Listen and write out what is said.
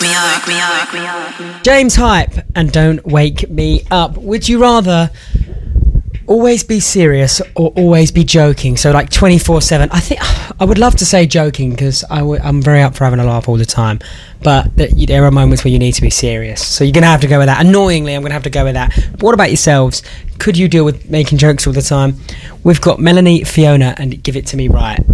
James Hype and Don't Wake Me Up. Would you rather always be serious or always be joking? So like 24/7. I think I would love to say joking because I'm very up for having a laugh all the time, but there are moments where you need to be serious, so you're gonna have to go with that. Annoyingly, I'm gonna have to go with that. But what about yourselves? Could you deal with making jokes all the time? We've got Melanie, Fiona and Give It To Me Right.